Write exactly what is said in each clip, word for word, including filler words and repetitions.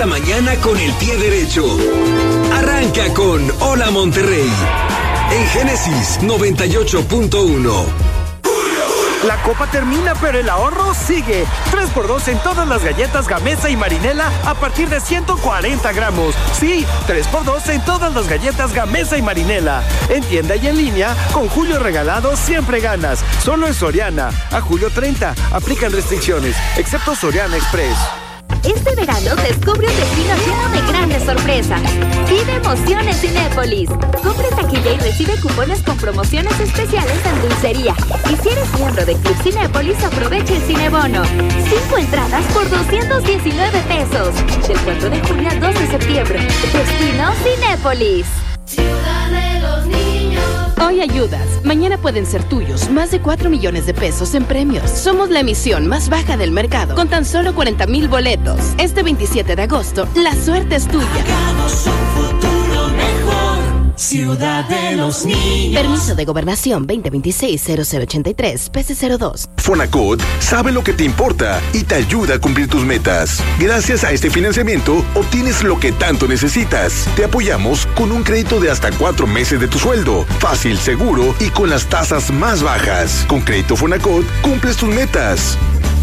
La mañana con el pie derecho. Arranca con Hola Monterrey en Génesis noventa y ocho punto uno. La copa termina, pero el ahorro sigue. tres por dos en todas las galletas Gamesa y Marinela a partir de ciento cuarenta gramos. Sí, tres por dos en todas las galletas Gamesa y Marinela. En tienda y en línea, con Julio Regalado siempre ganas. Solo en Soriana. A julio treinta. Aplican restricciones, excepto Soriana Express. Este verano descubre un destino lleno de grandes sorpresas. Vive emociones Cinépolis. Compre taquilla y recibe cupones con promociones especiales en dulcería. Y si eres miembro de Club Cinépolis, aprovecha el Cinebono. Cinco entradas por doscientos diecinueve pesos. Del cuatro de junio al dos de septiembre. Destino Cinépolis. Ciudad de los niños. Hoy ayudas, mañana pueden ser tuyos más de cuatro millones de pesos en premios. Somos la emisión más baja del mercado, con tan solo cuarenta mil boletos. Este veintisiete de agosto, la suerte es tuya. Hagamos un futuro mejor, Ciudad de los Niños. Permiso de Gobernación veinte veintiséis cero cero ochenta y tres, P C cero dos. Fonacot sabe lo que te importa y te ayuda a cumplir tus metas. Gracias a este financiamiento, obtienes lo que tanto necesitas. Te apoyamos con un crédito de hasta cuatro meses de tu sueldo. Fácil, seguro y con las tasas más bajas. Con Crédito Fonacot, cumples tus metas.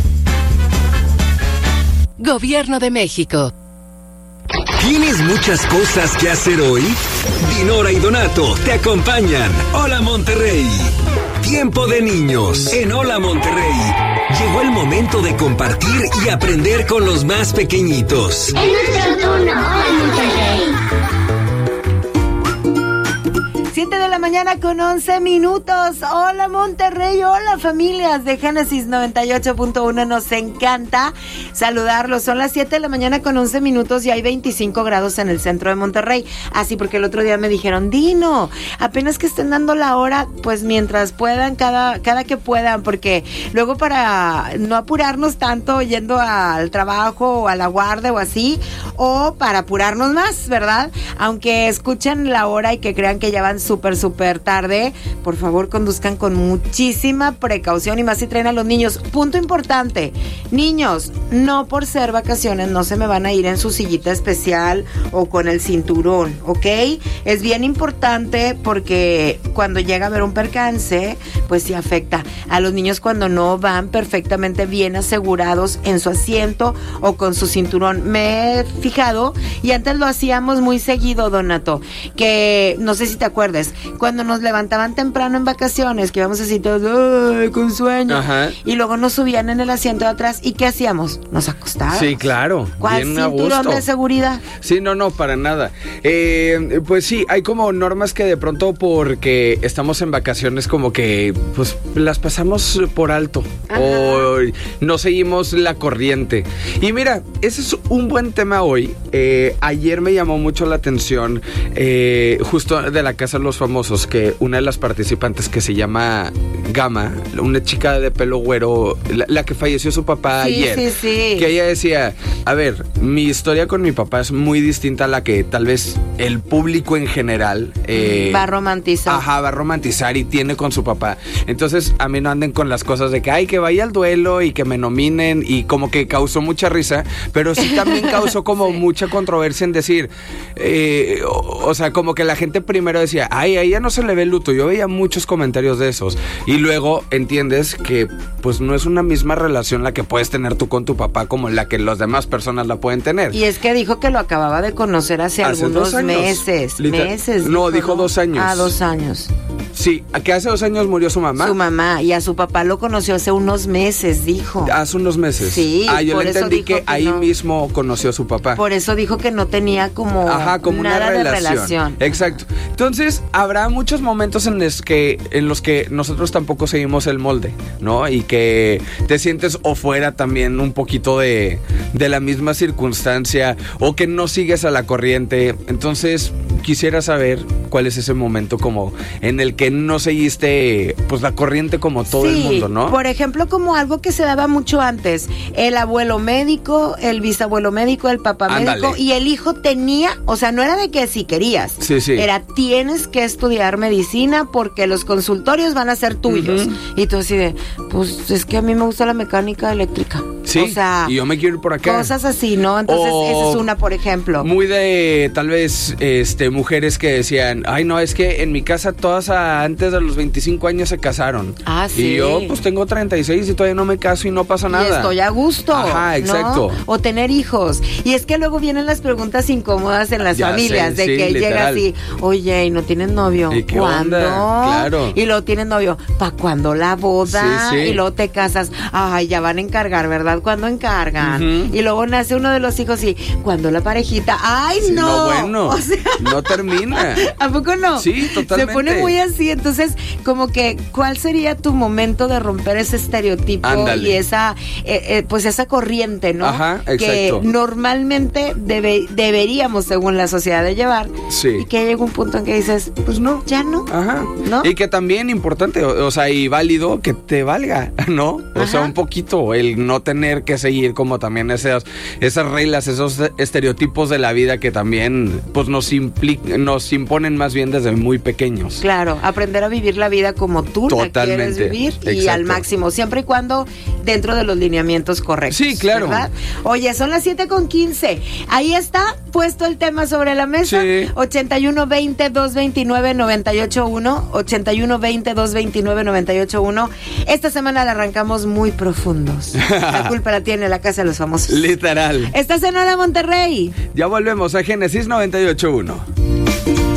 Gobierno de México. ¿Tienes muchas cosas que hacer hoy? Dinora y Donato te acompañan. Hola Monterrey. Tiempo de niños en Hola Monterrey. Llegó el momento de compartir y aprender con los más pequeñitos. Es nuestro turno. Hola Monterrey. siete de la mañana con once minutos. Hola Monterrey, hola familias de Génesis noventa y ocho punto uno. Nos encanta saludarlos. Son las siete de la mañana con once minutos y hay veinticinco grados en el centro de Monterrey. Así porque el otro día me dijeron, Dino, apenas que estén dando la hora, pues mientras puedan, cada, cada que puedan, porque luego para no apurarnos tanto yendo al trabajo o a la guardia o así, o para apurarnos más, ¿verdad? Aunque escuchen la hora y que crean que ya van súper, súper tarde, por favor conduzcan con muchísima precaución y más si traen a los niños. Punto importante, niños, no por ser vacaciones no se me van a ir en su sillita especial o con el cinturón, ¿ok? Es bien importante porque cuando llega a haber un percance, pues sí afecta a los niños cuando no van perfectamente bien asegurados en su asiento o con su cinturón. Me he fijado y antes lo hacíamos muy seguido, Donato, que no sé si te acuerdas, cuando nos levantaban temprano en vacaciones, que íbamos así todos ¡ay, con sueño! Ajá. Y luego nos subían en el asiento de atrás, ¿y qué hacíamos? Nos acostábamos. Sí, claro. ¿Cuál bien cinturón a gusto. de seguridad? Sí, no, no, para nada. Eh, pues sí, hay como normas que de pronto porque estamos en vacaciones como que pues las pasamos por alto. Ajá. O no seguimos la corriente. Y mira, ese es un buen tema hoy. Eh, ayer me llamó mucho la atención eh, justo de la Casa de los Famosos, que una de las participantes que se llama Gama, una chica de pelo güero, la, la que falleció su papá sí, ayer, sí, sí. que ella decía, a ver, mi historia con mi papá es muy distinta a la que tal vez el público en general eh, va a romantizar. Ajá, va a romantizar y tiene con su papá. Entonces, a mí no anden con las cosas de que, ay, que vaya al duelo y que me nominen, y como que causó mucha risa, pero sí también causó como sí. mucha controversia en decir, eh, o, o sea, como que la gente primero decía, ay, a ella no se le ve el luto. Yo veía muchos comentarios de esos. Y luego entiendes que pues no es una misma relación la que puedes tener tú con tu papá como la que las demás personas la pueden tener. Y es que dijo que lo acababa de conocer hace, hace algunos meses. Liter- meses. No, dijo, dijo dos años. Ah, dos años. Sí, que hace dos años murió su mamá. Su mamá, y a su papá lo conoció hace unos meses, dijo. Hace unos meses. Sí, ah, yo por le eso entendí dijo que, que ahí no. mismo conoció a su papá. Por eso dijo que no tenía como, Ajá, como nada una relación. de relación. Exacto. Entonces, habrá muchos momentos en los que en los que nosotros tampoco seguimos el molde, ¿no? Y que te sientes o fuera también un poquito de, de la misma circunstancia, o que no sigues a la corriente. Entonces, quisiera saber cuál es ese momento como en el que no seguiste pues la corriente como todo sí, el mundo, ¿no? Por ejemplo, como algo que se daba mucho antes, el abuelo médico, el bisabuelo médico, el papá Ándale. médico, y el hijo tenía, o sea, no era de que si querías, sí, sí. era tienes que estudiar medicina porque los consultorios van a ser tuyos. Uh-huh. Y tú así de, pues es que a mí me gusta la mecánica eléctrica. Sí, o sea, y yo me quiero ir por acá. Cosas así, ¿no? Entonces, O esa es una, por ejemplo. Muy de, tal vez, este, mujeres que decían, ay, no, es que en mi casa todas a, antes de los veinticinco años se casaron. Ah, sí. Y yo, pues, tengo treinta y seis y todavía no me caso y no pasa nada. Y estoy a gusto. Ajá, exacto. ¿no? O tener hijos. Y es que luego vienen las preguntas incómodas en las Ya familias, sé, de sí, que llega literal. así, oye, ¿y no tienes novio? ¿Y qué ¿Cuándo? onda? Claro. Y luego tienes novio, ¿para cuándo la boda? Sí, sí. Y luego te casas, ay, ya van a encargar, ¿verdad? ¿Cuándo encargan? Ujú. Y luego nace uno de los hijos y, ¿cuándo la parejita? ¡Ay, Sí, no! bueno, O sea, no termina. ¿a poco no? Sí, totalmente. Se pone muy así, entonces, como que, ¿cuál sería tu momento de romper ese estereotipo Ándale. y esa, eh, eh, pues esa corriente, ¿no? Ajá, que exacto. normalmente debe, deberíamos, según la sociedad, de llevar. Sí. Y que llega un punto en que dices, pues no, ya no. Ajá. ¿No? Y que también importante, o, o sea, y válido que te valga, ¿no? O Ajá. sea, un poquito el no tener que seguir como también esas, esas reglas, esos estereotipos de la vida que también pues nos impli- nos imponen más bien desde muy pequeños. Claro, aprender a vivir la vida como tú la Totalmente. quieres vivir y Exacto. al máximo, siempre y cuando dentro de los lineamientos correctos. Sí, claro. ¿verdad? Oye, son las siete con quince. Ahí está puesto el tema sobre la mesa. Sí. ochenta y uno veinte, doscientos veintinueve, noventa y ocho uno. ochenta y uno veinte, doscientos veintinueve, noventa y ocho uno. Esta semana la arrancamos muy profundos. La culpa la tiene la Casa de los Famosos. Literal. Estás en Hola Monterrey. Ya volvemos a Génesis noventa y ocho punto uno.